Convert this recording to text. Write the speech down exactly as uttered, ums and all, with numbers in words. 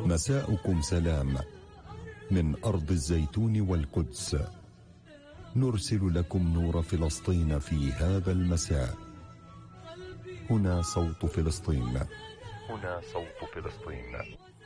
مساؤكم سلام من أرض الزيتون والقدس. نرسل لكم نور فلسطين في هذا المساء. هنا صوت فلسطين. هنا صوت فلسطين.